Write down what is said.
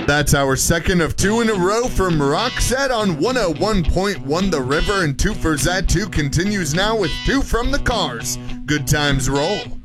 That's our second of two in a row from Roxette on 101.1 The River, and Two for Zat 2 continues now with two from the Cars. Good times roll.